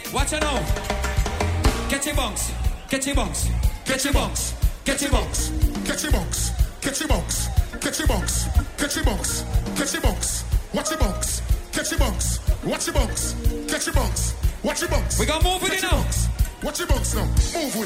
Watch it now. Get your bunks. Get your bunks. Get your bunks. Get your bunks. Get your bunks. Get your bunks. Get your bunks. Get your bunks. Get your bunks. Watch your bunks. Get your bunks. Watch your bunks. Get your bunks. Watch your bunks. We gonna move with it now. Watch your bunks now. Move with it.